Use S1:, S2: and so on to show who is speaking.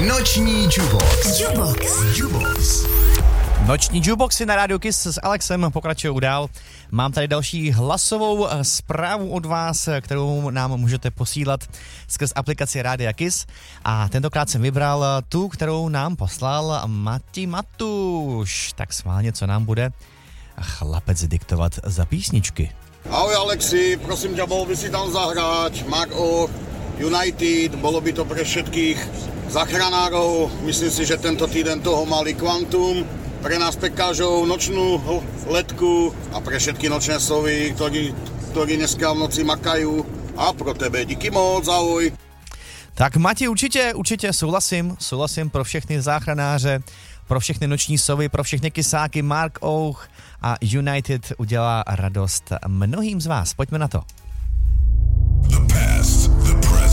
S1: Noční Jukebox.
S2: Noční jukeboxy na Radio Kiss s Alexem pokračují dál. Mám tady další hlasovou zprávu od vás, kterou nám můžete posílat skrz aplikaci Rádia Kiss. A tentokrát jsem vybral tu, kterou nám poslal Mati Matuš. Tak schválně, co nám bude chlapec diktovat za písničky.
S3: Ahoj Alexi, prosím ťa, bol by si tam zahrať Mark Och, United, bolo by to pre všetkých záchranárov. Myslím si, že tento týden toho mali Quantum. Pre nás pekážov nočnú letku a pre všetky nočné sovy, ktorí dneska v noci makajú. A pro tebe díky moc, ahoj.
S2: Tak Mati, určitě souhlasím pro všechny záchranáře, pro všechny noční sovy, pro všechny kysáky. Mark Och a United udělá radost mnohým z vás. Pojďme na to.
S1: The past